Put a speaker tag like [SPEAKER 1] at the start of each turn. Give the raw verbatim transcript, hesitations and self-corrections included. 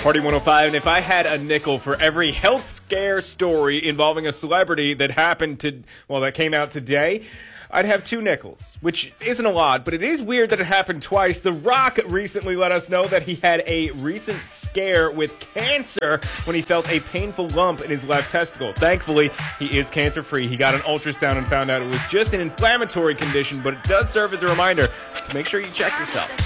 [SPEAKER 1] Party one oh five, and if I had a nickel for every health scare story involving a celebrity that happened to, well, that came out today, I'd have two nickels, which isn't a lot, but it is weird that it happened twice. The Rock recently let us know that he had a recent scare with cancer when he felt a painful lump in his left testicle. Thankfully, he is cancer-free. He got an ultrasound and found out it was just an inflammatory condition, but it does serve as a reminder to make sure you check yourself.